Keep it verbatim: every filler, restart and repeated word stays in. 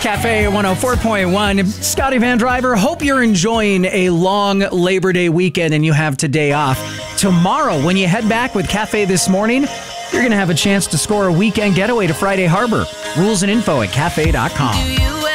Cafe one oh four point one. Scotty Van Driver, hope you're enjoying a long Labor Day weekend and you have today off. Tomorrow, when you head back with Cafe This Morning, you're going to have a chance to score a weekend getaway to Friday Harbor. Rules and info at cafe dot com.